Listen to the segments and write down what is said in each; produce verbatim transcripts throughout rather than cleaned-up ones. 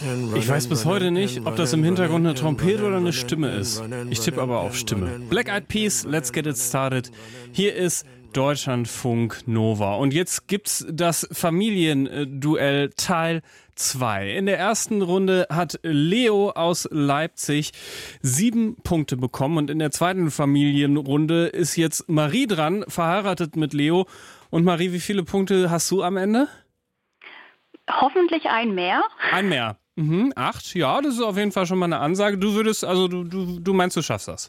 Ich weiß bis heute nicht, ob das im Hintergrund eine Trompete oder eine Stimme ist. Ich tippe aber auf Stimme. Black Eyed Peas, let's get it started. Hier ist Deutschlandfunk Nova. Und jetzt gibt's das Familienduell Teil zwei. In der ersten Runde hat Leo aus Leipzig sieben Punkte bekommen. Und in der zweiten Familienrunde ist jetzt Marie dran, verheiratet mit Leo. Und Marie, wie viele Punkte hast du am Ende? Hoffentlich ein mehr. Ein mehr. Mhm, acht, ja, das ist auf jeden Fall schon mal eine Ansage. Du würdest, also du, du, du meinst, du schaffst das?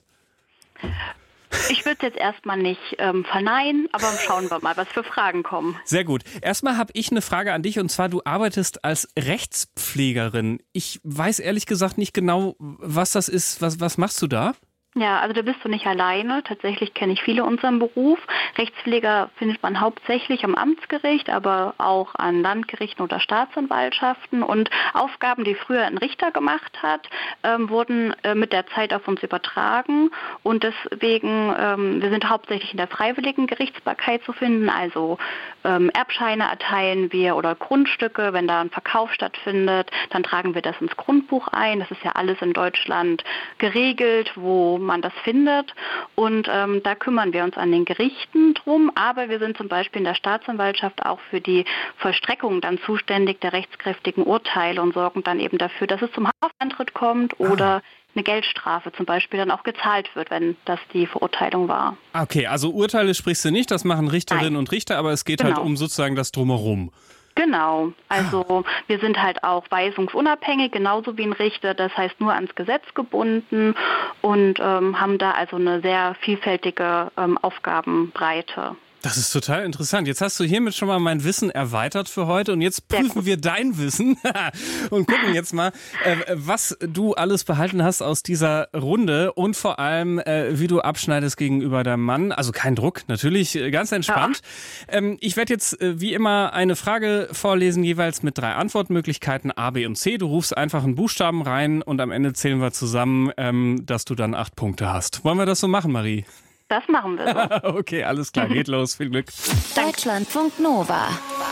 Ich würde es jetzt erstmal nicht ähm, verneinen, aber schauen wir mal, was für Fragen kommen. Sehr gut. Erstmal habe ich eine Frage an dich, und zwar, du arbeitest als Rechtspflegerin. Ich weiß ehrlich gesagt nicht genau, was das ist. Was, was machst du da? Ja, also da bist du nicht alleine. Tatsächlich kenne ich viele unseren Beruf. Rechtspfleger findet man hauptsächlich am Amtsgericht, aber auch an Landgerichten oder Staatsanwaltschaften. Und Aufgaben, die früher ein Richter gemacht hat, ähm, wurden äh, mit der Zeit auf uns übertragen. Und deswegen, ähm, wir sind hauptsächlich in der freiwilligen Gerichtsbarkeit zu finden. Also ähm, Erbscheine erteilen wir oder Grundstücke, wenn da ein Verkauf stattfindet, dann tragen wir das ins Grundbuch ein. Das ist ja alles in Deutschland geregelt, wo man das findet, und ähm, da kümmern wir uns an den Gerichten drum, aber wir sind zum Beispiel in der Staatsanwaltschaft auch für die Vollstreckung dann zuständig der rechtskräftigen Urteile und sorgen dann eben dafür, dass es zum Haftantritt kommt oder eine Geldstrafe zum Beispiel dann auch gezahlt wird, wenn das die Verurteilung war. Okay, also Urteile sprichst du nicht, das machen Richterinnen Nein. und Richter, aber es geht Genau. halt um sozusagen das Drumherum. Genau, also wir sind halt auch weisungsunabhängig, genauso wie ein Richter, das heißt nur ans Gesetz gebunden, und ähm, haben da also eine sehr vielfältige ähm, Aufgabenbreite. Das ist total interessant. Jetzt hast du hiermit schon mal mein Wissen erweitert für heute, und jetzt prüfen wir dein Wissen und gucken jetzt mal, äh, was du alles behalten hast aus dieser Runde, und vor allem, äh, wie du abschneidest gegenüber deinem Mann. Also kein Druck, natürlich, äh, ganz entspannt. Ja. Ähm, ich werde jetzt äh, wie immer eine Frage vorlesen, jeweils mit drei Antwortmöglichkeiten A, B und C. Du rufst einfach einen Buchstaben rein, und am Ende zählen wir zusammen, ähm, dass du dann acht Punkte hast. Wollen wir das so machen, Marie? Das machen wir so. Okay, alles klar, geht los, viel Glück. Deutschlandfunk Nova.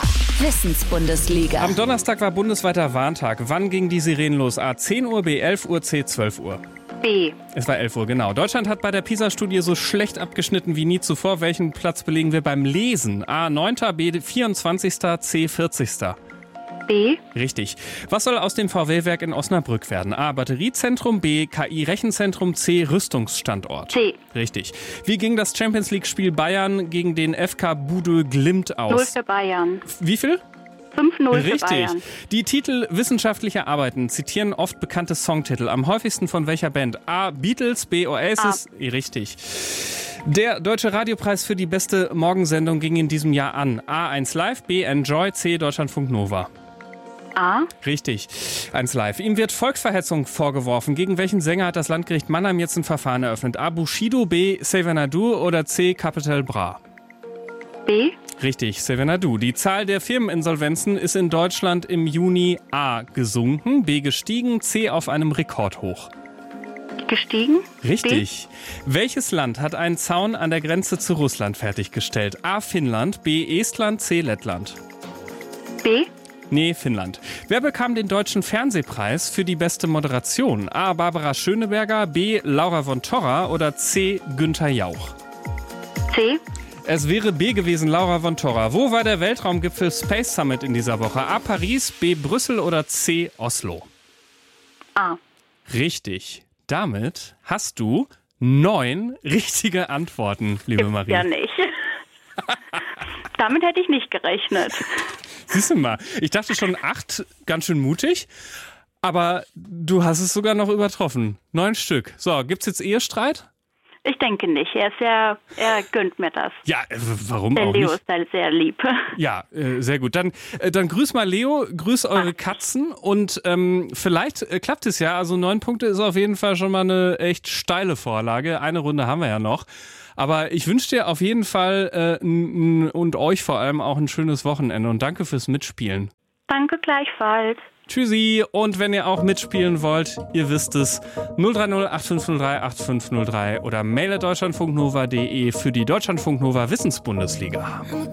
Wissensbundesliga. Am Donnerstag war bundesweiter Warntag. Wann ging die Sirenen los? A, zehn Uhr, B, elf Uhr, C, zwölf Uhr. B. Es war elf Uhr, genau. Deutschland hat bei der PISA-Studie so schlecht abgeschnitten wie nie zuvor. Welchen Platz belegen wir beim Lesen? A, neunter, B, vierundzwanzigster, C, vierzigster. B. Richtig. Was soll aus dem V W-Werk in Osnabrück werden? A, Batteriezentrum, B, K I-Rechenzentrum, C, Rüstungsstandort. C. Richtig. Wie ging das Champions-League-Spiel Bayern gegen den F K Budel Glimt aus? null für Bayern. Wie viel? fünf null für Richtig. Bayern. Die Titel wissenschaftlicher Arbeiten zitieren oft bekannte Songtitel. Am häufigsten von welcher Band? A, Beatles, B, Oasis. A. Richtig. Der Deutsche Radiopreis für die beste Morgensendung ging in diesem Jahr an. A, eins Live, B, Enjoy, C, Deutschlandfunk Nova. A. Richtig. eins Live. Ihm wird Volksverhetzung vorgeworfen. Gegen welchen Sänger hat das Landgericht Mannheim jetzt ein Verfahren eröffnet? A, Bushido, B, Xavier oder C, Capital Bra? B. Richtig, Xavier. Die Zahl der Firmeninsolvenzen ist in Deutschland im Juni A, gesunken, B, gestiegen, C, auf einem Rekordhoch. Gestiegen. Richtig. B. Welches Land hat einen Zaun an der Grenze zu Russland fertiggestellt? A, Finnland, B, Estland, C, Lettland. B. Nee, Finnland. Wer bekam den Deutschen Fernsehpreis für die beste Moderation? A, Barbara Schöneberger, B, Laura von Torra oder C, Günther Jauch? C. Es wäre B gewesen, Laura von Torra. Wo war der Weltraumgipfel Space Summit in dieser Woche? A, Paris, B, Brüssel oder C, Oslo? A. Richtig. Damit hast du neun richtige Antworten, liebe Gibt's Marie. Ja nicht. Damit hätte ich nicht gerechnet. Siehst du mal, ich dachte schon acht, ganz schön mutig, aber du hast es sogar noch übertroffen. Neun Stück. So, gibt's jetzt Ehestreit? Ich denke nicht. Er ist sehr, er gönnt mir das. Ja, äh, warum Der auch Leo nicht? ist halt sehr lieb. Ja, äh, sehr gut. Dann, äh, dann grüß mal Leo, grüß eure Katzen, und ähm, vielleicht äh, klappt es ja. Also neun Punkte ist auf jeden Fall schon mal eine echt steile Vorlage. Eine Runde haben wir ja noch. Aber ich wünsche dir auf jeden Fall äh, n, n, und euch vor allem auch ein schönes Wochenende, und danke fürs Mitspielen. Danke gleichfalls. Tschüssi, und wenn ihr auch mitspielen wollt, ihr wisst es, null drei null acht fünf null drei acht fünf null drei oder mail at deutschlandfunknova punkt de für die Deutschlandfunknova Wissensbundesliga.